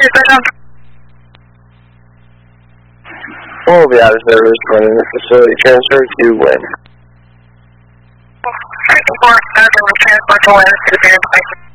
We'll be out of service running the facility. Transfer to Wynn. Transport to Wynn.